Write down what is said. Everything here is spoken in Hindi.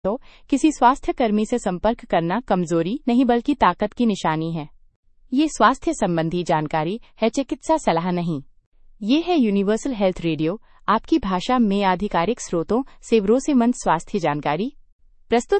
तो किसी स्वास्थ्य कर्मी से संपर्क करना कमजोरी नहीं बल्कि ताकत की निशानी है। ये स्वास्थ्य संबंधी जानकारी है, चिकित्सा सलाह नहीं। ये है यूनिवर्सल हेल्थ रेडियो, आपकी भाषा में आधिकारिक स्रोतों से भरोसेमंद स्वास्थ्य जानकारी प्रस्तुत